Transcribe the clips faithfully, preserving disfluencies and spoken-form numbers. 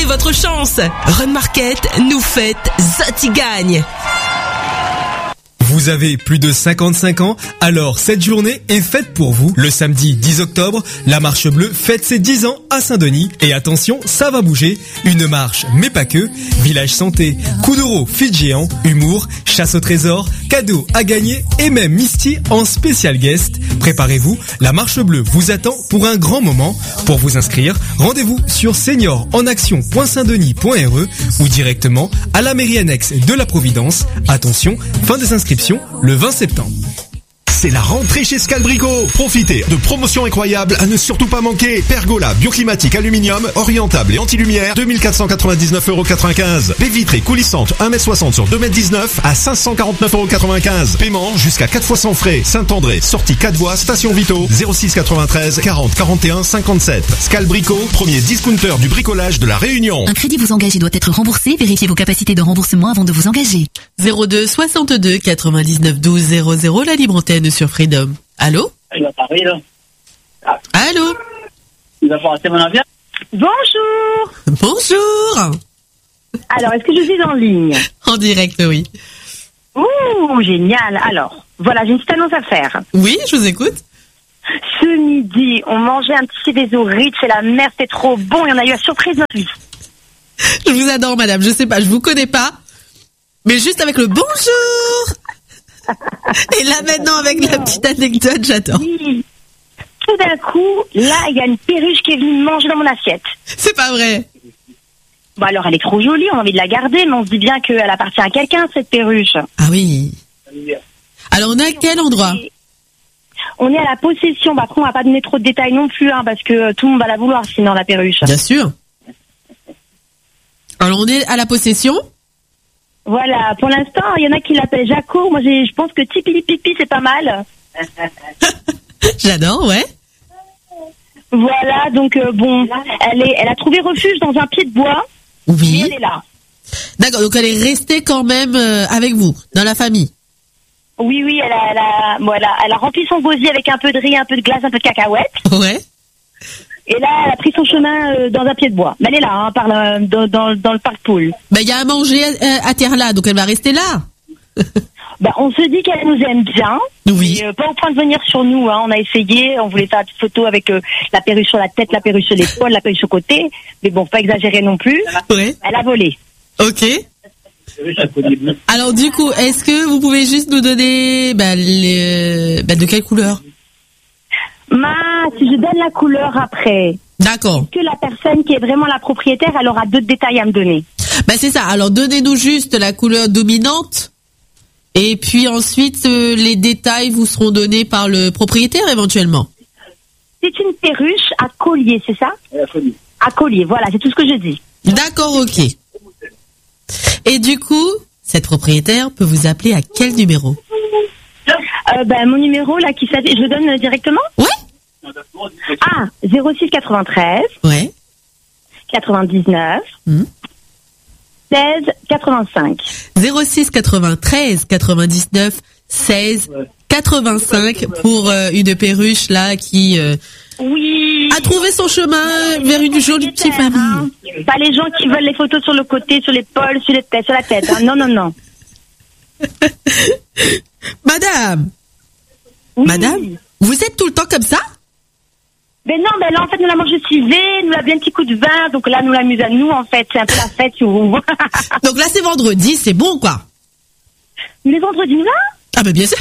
votre chance. Run Market nous fête Zoti gagne. Vous avez plus de cinquante-cinq ans, alors cette journée est faite pour vous. Le samedi dix octobre, la Marche Bleue fête ses dix ans à Saint-Denis. Et attention, ça va bouger. Une marche, mais pas que. Village santé, coup d'euro, feat géant, humour, chasse au trésor, cadeaux à gagner et même Misty en spécial guest. Préparez-vous, la Marche Bleue vous attend pour un grand moment. Pour vous inscrire, rendez-vous sur senior en action point saint denis point r e ou directement à la mairie annexe de la Providence. Attention, fin des inscriptions le vingt septembre. C'est la rentrée chez Scalbrico. Profitez de promotions incroyables à ne surtout pas manquer. Pergola bioclimatique aluminium, orientable et anti-lumière, deux mille quatre cent quatre-vingt-dix-neuf euros quatre-vingt-quinze. Baie vitrée coulissante un mètre soixante sur deux mètres dix-neuf à cinq cent quarante-neuf euros quatre-vingt-quinze. Paiement jusqu'à quatre fois sans frais. Saint-André, sortie quatre voies, station Vito, zéro six quatre-vingt-treize quarante quarante et un cinquante-sept. Scalbrico, premier discounter du bricolage de la Réunion. Un crédit vous engage et doit être remboursé. Vérifiez vos capacités de remboursement avant de vous engager. zéro deux soixante-deux quatre-vingt-dix-neuf douze zéro zéro, la libre antenne sur Freedom. Allô? Il va parler, là. Ah. Allô? Il va passer mon avion. Bonjour. Bonjour. Alors, est-ce que je suis en ligne? En direct, oui. Ouh, génial. Alors, voilà, j'ai une petite annonce à faire. Oui, je vous écoute. Ce midi, on mangeait un petit des Ritz et la mer, c'était trop bon et on a eu la surprise de notre vie. Je vous adore, madame. Je sais pas, je vous connais pas. Mais juste avec le bonjour. Et là maintenant avec la petite anecdote, j'adore. Oui. Tout d'un coup, là, il y a une perruche qui est venue manger dans mon assiette. C'est pas vrai. Bah alors, elle est trop jolie, on a envie de la garder, mais on se dit bien qu'elle appartient à quelqu'un, cette perruche. Ah oui. Alors on est à quel endroit? On est à la possession. Bah après, on va pas donner trop de détails non plus, hein, parce que tout le monde va la vouloir sinon, la perruche. Bien sûr. Alors on est à la possession. Voilà, pour l'instant, il y en a qui l'appellent Jaco. Moi, j'ai, je pense que Tipili Pipi, c'est pas mal. J'adore, ouais. Voilà, donc euh, bon, elle est, elle a trouvé refuge dans un pied de bois. Oui. Et elle est là. D'accord, donc elle est restée quand même euh, avec vous, dans la famille. Oui, oui, elle a, elle a, bon, elle a, elle a rempli son gosier avec un peu de riz, un peu de glace, un peu de cacahuètes. Ouais. Et là, elle a pris son chemin euh, dans un pied de bois. Mais elle est là, hein, par le, dans, dans, dans le parc Poule. Ben, il y a à manger à, à terre là, donc elle va rester là. Ben, on se dit qu'elle nous aime bien. Oui. Et, euh, pas au point de venir sur nous, hein. On a essayé, on voulait faire une photo avec euh, la perruche sur la tête, la perruche sur l'épaule, la perruche au côté. Mais bon, pas exagérer non plus. Ouais. Elle a volé. Ok. Alors du coup, est-ce que vous pouvez juste nous donner ben, les, ben, de quelle couleur? Ma, si je donne la couleur après. D'accord. Que la personne qui est vraiment la propriétaire, elle aura d'autres détails à me donner. Ben c'est ça. Alors donnez-nous juste la couleur dominante. Et puis ensuite, euh, les détails vous seront donnés par le propriétaire éventuellement. C'est une perruche à collier, c'est ça? À collier, voilà, c'est tout ce que je dis. D'accord, ok. Et du coup, cette propriétaire peut vous appeler à quel numéro? Euh, ben, mon numéro, là, qui s'affiche, je le donne directement? Ouais. Ah, zéro six quatre-vingt-treize. Ouais. quatre-vingt-dix-neuf. Mmh. seize quatre-vingt-cinq. zéro six quatre-vingt-treize quatre-vingt-dix-neuf seize quatre-vingt-cinq pour euh, une perruche là qui euh, oui. a trouvé son chemin vers une jolie petite famille. Hein. Pas les gens qui veulent les photos sur le côté, sur l'épaule, sur les têtes, sur la tête. Hein. Non, non, non. Madame. Oui. Madame, vous êtes tout le temps comme ça? Ben non, ben là, en fait, nous la mangé civé, nous l'a bien un petit coup de vin, donc là, nous l'amuse à nous, en fait. C'est un peu la fête, si vous voulez. Donc là, c'est vendredi, c'est bon, quoi. Les vendredis, nous là? Ah, ben bien sûr.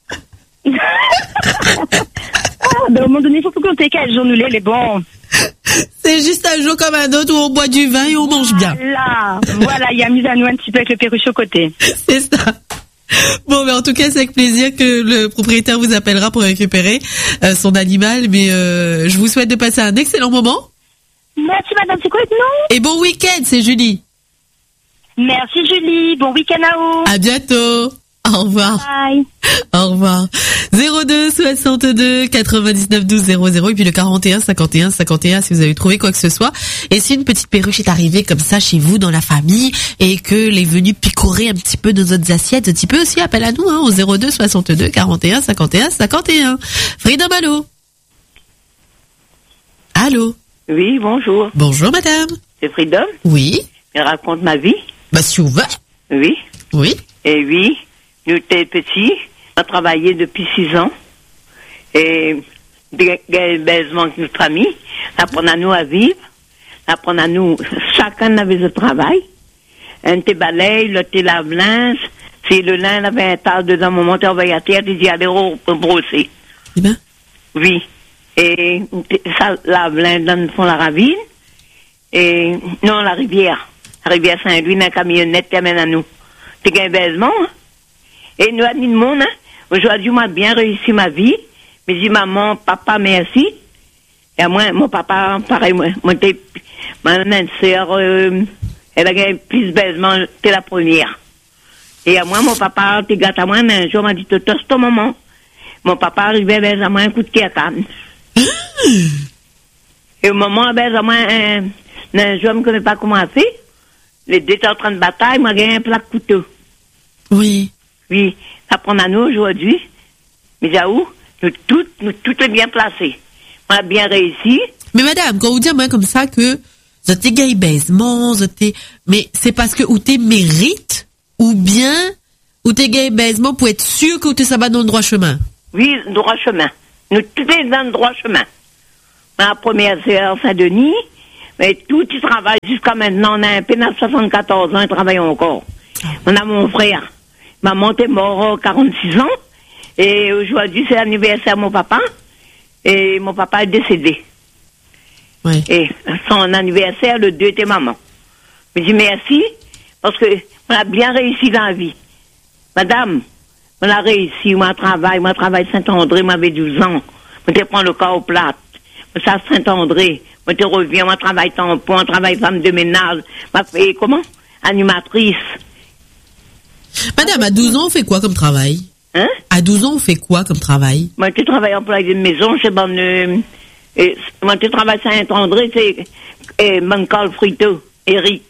Ah, ben, au moment donné, il faut pas compter quel jour nous l'est, les bons. C'est juste un jour comme un autre où on boit du vin et on mange bien. Voilà, voilà, il amuse à nous un petit peu avec le perruche au côté. C'est ça. Bon, mais en tout cas, c'est avec plaisir que le propriétaire vous appellera pour récupérer euh, son animal. Mais euh, je vous souhaite de passer un excellent moment. Merci, madame. C'est quoi votre nom? Et bon week-end, c'est Julie. Merci, Julie. Bon week-end à vous. À bientôt. Au revoir. Bye. Au revoir. zéro deux soixante-deux quatre-vingt-dix-neuf douze zéro zéro et puis le quarante et un cinquante et un cinquante et un si vous avez trouvé quoi que ce soit. Et si une petite perruche est arrivée comme ça chez vous dans la famille et qu'elle est venue picorer un petit peu nos autres assiettes, un petit peu aussi, appelle à nous hein, au zéro deux soixante-deux quarante et un cinquante et un cinquante et un. Freedom, allô? Allô? Oui, bonjour. Bonjour madame. c'est Freedom. Oui. Je raconte ma vie. Bah, si vous voulez. Oui. Oui. Et oui, nous étions petits. On a travaillé depuis six ans. Et, baisement avec notre famille. Apprendre à nous à vivre. Apprendre à nous, chacun avait ce travail. Un te balaye, l'autre te lave linge. Si le linge avait un tas dedans, mon monteur va y à terre, il dit allez brosser. Eh ben. Oui. Et ça lave linge dans le fond de la ravine. Et non, la rivière. La rivière Saint-Louis, dans la camionnette qui amène à nous. C'est un baisement. Hein? Et nous, à le monde, hein? Aujourd'hui, moi, bien réussi ma vie. Mais dis maman, papa, merci. Et à moi, mon papa, pareil, moi, moi, t'es, ma main sœur, euh, elle a gagné plus de baisement que la première. Et à moi, mon papa, t'es gâté à moi, mais un jour, m'a dit, te tosse ton maman. Mon papa arrivait, baise à moi, un coup de pied à canne. Et au moment, baise à moi, un, un jour, je ne connais pas comment elle fait. Les deux étaient en train de bataille, moi, j'ai gagné un plat de couteau. Oui. Oui. Ça prend à nous aujourd'hui. Mais j'avoue, nous tout, nous tout est bien placé. On a bien réussi. Mais madame, quand vous dites moi comme ça que vous êtes gay baisement, vous êtes, mais c'est parce que vous t'es mérite ou bien ou t'es gay baisement pour être sûr que vous t'es ça va dans le droit chemin. Oui, droit chemin. Nous tout est dans le droit chemin. Ma première c'est à Saint-Denis, mais tout il travaille jusqu'à maintenant. On a un pénal soixante-quatorze ans, il travaille encore. On a mon frère. Maman est mort à quarante-six ans. Et aujourd'hui, c'est l'anniversaire de mon papa. Et mon papa est décédé. Oui. Et son anniversaire, le deux était maman. Je dis merci, parce que on a bien réussi dans la vie. Madame, on a réussi, moi, travail, moi, travail Saint-André, moi, j'avais douze ans. Moi, je prends le corps au plat. Moi, ça, Saint-André. Moi, je reviens, moi, travail tampon, moi, travail femme de ménage. Moi, fait, comment? Animatrice. Madame, à douze ans, on fait quoi comme travail? Hein? À douze ans, on fait quoi comme travail? Moi, je travaille en employé de maison, c'est bon, euh, et, moi, je travaille à Saint-André, c'est, et, mon Carl Frito, Eric.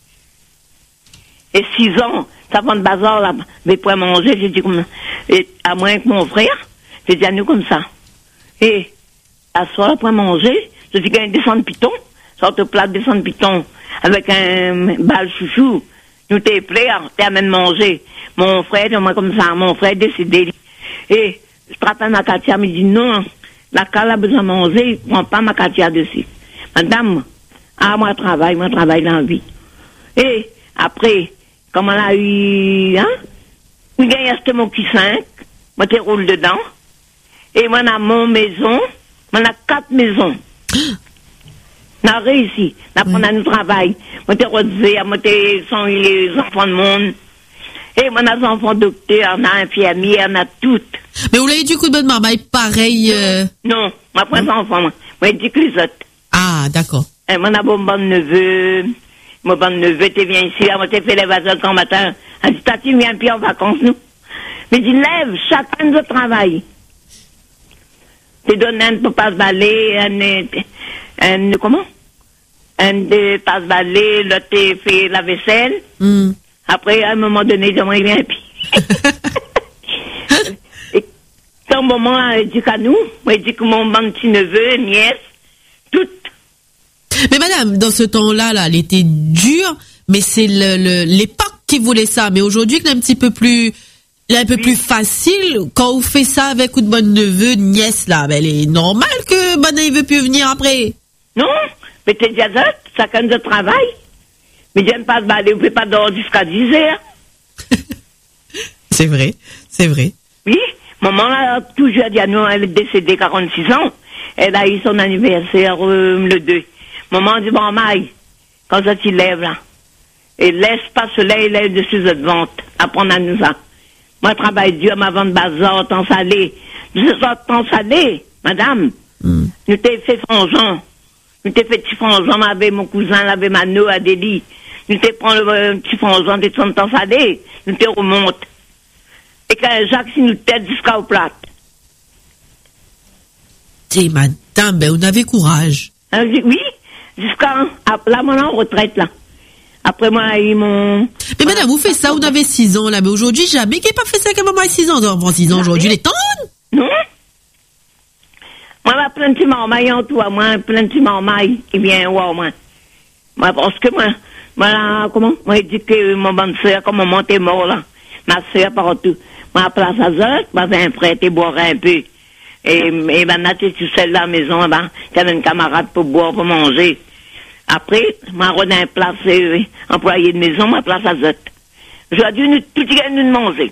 Et six ans, ça prend de bazar, là, mais pour manger, j'ai dit comme, et, à moins que mon frère, j'ai dit à nous comme ça. Et, à soir, pour manger, je dis qu'il y a une descente piton, sorte de plat de descente piton, avec un bal chouchou. Nous t'es prêts, t'es à même manger. Mon frère, moi comme ça, mon frère décédé. Et je frappe à ma Katia, me dit non, la cale a besoin de manger, il prend pas ma Katia dessus. Madame, ah, moi travaille, moi travaille dans la vie. Et après, comme on a eu, hein, il gagne acheté mon Q cinq, moi t'es roule dedans. Et moi, on a mon maison, on a quatre maisons. On a réussi. On a nous travail. Moi, t'es rodé, moi, t'es sont les enfants de monde. Et moi, on a des enfants docteurs, on a infirmières, on a toutes. Mais vous l'avez du coup de bonne marmaille, pareil, euh... Non, moi, pas enfants, moi. Moi, je dis que les autres. Ah, d'accord. Et moi, on a mon bon neveu. Mon bon neveu, t'es viens ici, moi, t'es fait les vases quand matin. Elle dit, t'as-tu viens puis en vacances, nous? Mais dis, lève, chacun de travail. T'es donné un pour pas se balayer, un, un, comment? Un de passe-balai, l'autre fait la vaisselle. Mm. Après, à un moment donné, j'aimerais bien puis. Et quand un moment, elle dit qu'à nous, elle dit que mon petit neveu, nièce, toutes. Mais madame, dans ce temps-là, là, elle était dure, mais c'est le, le, l'époque qui voulait ça. Mais aujourd'hui, c'est un petit peu plus, un peu oui. plus facile. Quand on fait ça avec une bonne neveu, nièce, là, ben, elle est normale que bonne ne veut plus venir après. Non. Mais t'es déjà ça, chacun de travail. Mais j'aime pas se balader, vous ne pouvez pas dormir jusqu'à dix heures. C'est vrai, c'est vrai. Oui, maman a toujours dit à nous, elle est décédée quarante-six ans. Elle a eu son anniversaire euh, le deux. Maman dit, bon, maille, quand ça t'y lève là, et laisse pas soleil, lève dessus de vente, apprendre à nous ça. Moi, je travaille dur, ma vente bazar, temps salé. Je sors temps salé, madame. Mm. Nous t'ai fait frangeant. Nous t'ai fait petit frangeant avec mon cousin, avec Mano, Adélie. Nous t'ai pris le petit frangeant, t'es son temps salé. Nous t'ai remonte. Et quand Jacques, si nous t'aide jusqu'à au plat. C'est madame, ben, on avait courage. Hein, oui, jusqu'à, là, mon en retraite, là. Après, moi, ils m'ont... Mais madame, vous faites ça, vous avez six ans, là. Mais aujourd'hui, jamais qu'il n'ait pas fait ça quand maman a six ans. Enfant, six ans, aujourd'hui, les temps. Non. Moi, plein de petits marmailles en tout, à moi, plein de petits marmailles qui viennent voir, moi. Moi, parce que moi, moi, comment, moi, il dit que mon bonne soeur, comme maman était mort, là. Ma soeur partout. Moi, à place à Zoc, moi, j'ai un prêt, et boire un peu. Et, et ben, là, tu es tout seul dans la maison, ben, t'avais une camarade pour boire, pour manger. Après, moi, on a un place, euh, employé de maison, moi, place à Zoc. J'ai dû nous, tout y nous manger.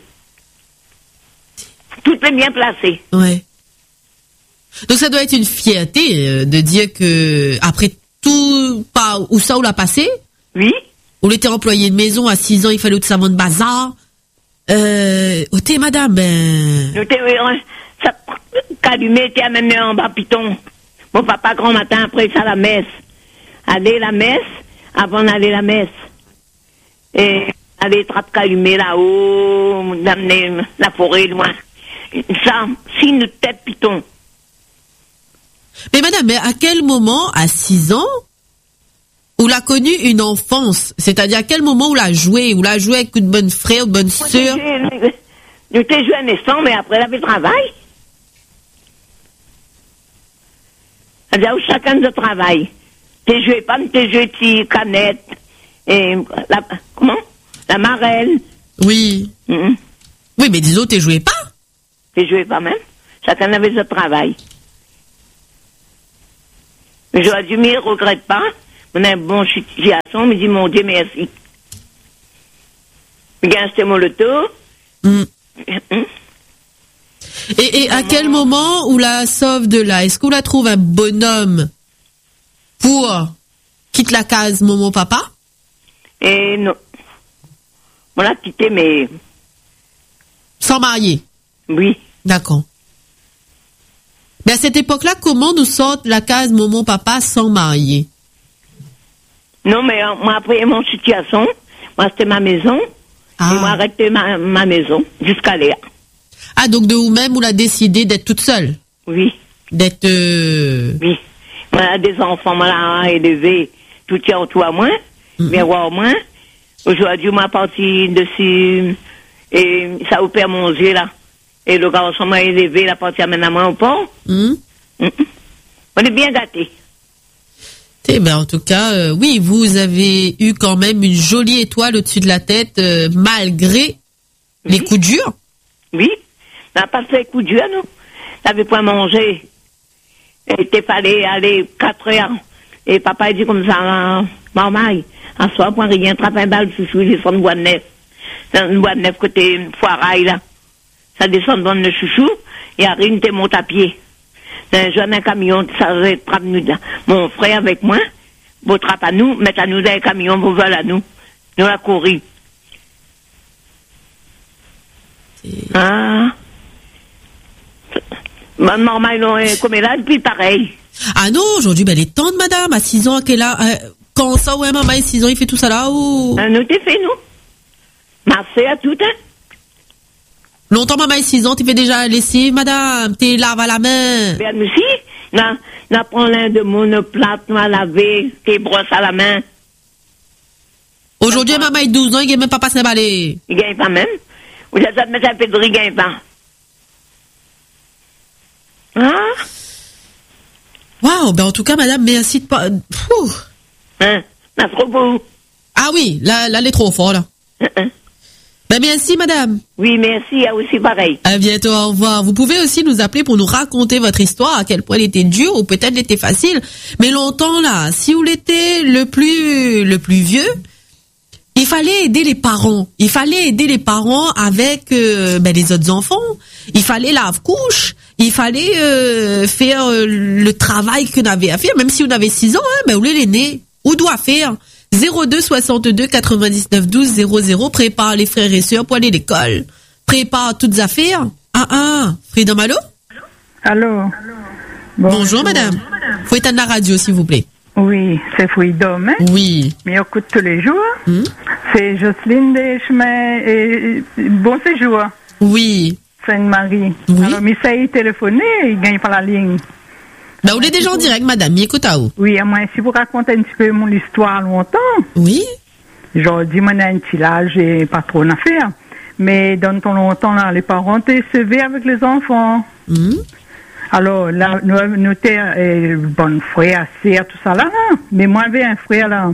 Tout est bien placé. Ouais. Donc ça doit être une fierté euh, de dire que après tout, pas où ça où l'a passé. Oui. On était employé de maison à six ans, il fallait tout ça de bazar. Euh, oh t'es madame, ben. Nous t'es, euh, ça, Calumé était amené en bas piton. Mon papa grand matin après ça la messe. Aller la messe, avant d'aller la messe. Et aller trappe Calumé là-haut, d'amener la forêt loin. Ça, si nous tête piton. Mais madame, mais à quel moment, à six ans, où l'a connu une enfance? C'est-à-dire à quel moment où l'a joué? Où l'a joué avec une bonne frère, une bonne sœur? Nous t'ai joué un instant, mais après la fait travail. C'est-à-dire où chacun de travail. T'es joué pas, t'es joué petit canette. Et la, comment? La marelle. Oui. Mm-hmm. Oui, mais disons, t'es joué pas? T'es joué pas même. Chacun avait son travail. Mais j'aurais dû m'y regrette pas. On a un bon situation, me dit mon Dieu merci. Regarde, c'était mon loto. Mm. Mm. Et, et à quel moment où la sauve de là? Est-ce qu'on la trouve un bonhomme pour quitte la case maman papa? Et non. On l'a quitté, mais. Sans marier? Oui. D'accord. Mais à cette époque-là, comment nous sort la case maman papa sans marier? Non, mais euh, moi, après mon situation, moi, c'était ma maison. Ah. Et moi, arrêté ma, ma maison jusqu'à là. Ah, donc de vous-même, vous l'avez décidé d'être toute seule? Oui. D'être... Euh... Oui. Moi, des enfants, moi, là, élevés, tout est en tout à moi, mm-hmm. mais ouais, au moins. Aujourd'hui, moi, parti dessus, et ça vous perd mon Dieu, là. Et le garçon m'a élevé, la partie amène à moi au pont. Mm. Mm-mm. On est bien gâtés. Eh ben, en tout cas, euh, oui, vous avez eu quand même une jolie étoile au-dessus de la tête, euh, malgré oui. les coups durs. Oui. On n'a pas fait coups durs, nous. T'avais pas mangé. Et t'es fallait aller quatre heures. Et papa, il dit comme ça, maman, à soi, point rien, trappe un bal, sous ils sont une boîte de neuf. Une boîte de neuf côté foirail, là. Ça descend devant le chouchou, et arrive, t'es monte à pied. Un jeune un camion, ça trappe nous, mon frère avec moi, vous trappe à nous, mettre à nous dans un camion, vous volez à nous. Nous la courir. Ah. Normal, comme là, depuis pareil. Ah non, aujourd'hui, ben, les temps de madame, à six ans, qu'elle a, euh, quand ça, ouais, maman, à six ans, il fait tout ça là, ou? Euh, nous, t'es fait, nous. Marché à tout, hein. Longtemps, maman, six ans, tu fais déjà laisser, madame, t'es lave à la main. Ben, aussi, n'a, n'a prend l'un de monoplate, n'a lavé, t'es brosse à la main. Aujourd'hui, maman, il a douze ans, il gagne même pas passé le balai. Il gagne pas même. Vous êtes à mettre un peu de riz, il gagne pas. Ah? Waouh, ben, en tout cas, madame, merci de pas, Pouh. Hein? N'a trop beau. Ah oui, là, là, elle est trop fort, là. Hein? Ben merci madame. Oui, merci, aussi pareil. À bientôt, au revoir. Vous pouvez aussi nous appeler pour nous raconter votre histoire, à quel point elle était dure ou peut-être elle était facile. Mais longtemps là, si vous l'étiez le plus le plus vieux, il fallait aider les parents. Il fallait aider les parents avec euh, ben, les autres enfants. Il fallait lave-couche. Il fallait euh, faire euh, le travail qu'on avait à faire, même si on avait six ans, hein, ben vous l'aîné. Où doit faire zéro deux soixante-deux quatre-vingt-dix-neuf douze zéro zéro, prépare les frères et sœurs pour aller à l'école. Prépare toutes affaires. Ah ah, Freedom, allô? Allô? Bonjour, Bonjour madame. Faut éteindre la radio, s'il vous plaît. Oui, c'est Freedom, hein? Oui. Mais écoute tous les jours. Hmm? C'est Jocelyne des chemins et bon séjour. Oui. Sainte-Marie. Oui. Alors, mais ça y est téléphoné, il gagne pas la ligne. Bah, vous êtes déjà en direct, madame, écoute à vous. Oui, à moi, si vous racontez un petit peu mon histoire longtemps. Oui. J'aurais dit, moi, un petit là, j'ai pas trop d'affaires. Mais dans ton longtemps, là, les parents étaient sévères avec les enfants. Mmh. Alors, là, nous, nous étions, euh, bon, frère, sœur, tout ça, là, là. Mais moi, j'avais un frère, là.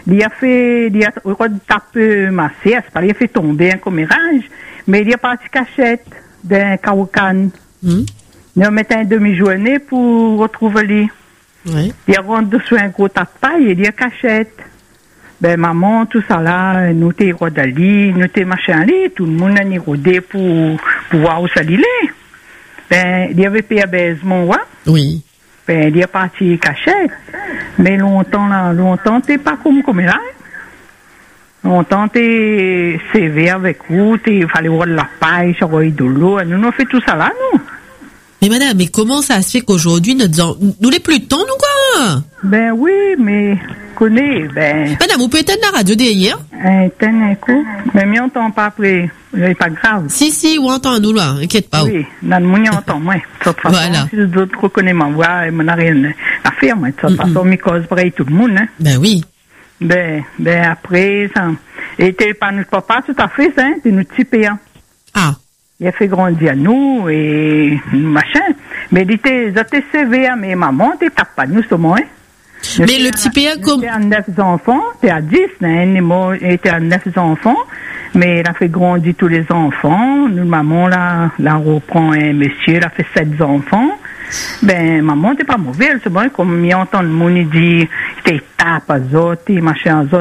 il a fait, il a tapé ma c'est pas, il a fait tomber un commérage, mais il a parti cachette d'un Kawakan. Mm. Il a mis un demi-journée pour retrouver lui. Ouais. Il a rendu sur un gros tas de paille et il a cachette. Ben, maman, tout ça là, nous t'es rodali, nous t'es machin li, tout le monde a ni rodé pour, pour voir où ça l'est. Ben, il y avait payé à baisement, ouais. Oui. Ben, il est parti cachette. Mais longtemps, là, longtemps, t'es pas comme, comme là. Longtemps, t'es sévère avec vous, t'es, fallait voir de la paille, charoyer de l'eau. Nous, on fait tout ça là, nous. Mais madame, mais comment ça se fait qu'aujourd'hui, notre, nous les plus de temps, nous, quoi? Ben oui, mais, connais, ben. Madame, vous pouvez éteindre la radio derrière? Éteindre un coup. Mais m'y entend pas après. C'est pas grave. Si, si, ou entend nous, là. Inquiète pas. Oui, dans le monde, y entend, moi. De toute façon, Voilà. si les autres reconnaissent ma voix, il m'en a rien à faire, moi. De toute façon, m'y cause pareil tout le monde, hein. Ben oui. Ben, ben, après, ça. Et t'es pas notre papa, tout à fait, ça, hein. T'es notre petit père. Ah. Il a fait grandir à nous, et, machin. Mais il était, il était sévère, mais maman, t'es tape pas nous, seulement, hein. Mais le petit P A, comme. Il était à neuf enfants, t'es à dix, hein, il était à neuf enfants, mais il a fait grandir tous les enfants. Nous, maman, là, là, reprend un monsieur, il a fait sept enfants. Ben, maman, t'es pas mauvaise, c'est bon, comme il entend le monde, il dit, t'es tape à autres, machin à autres.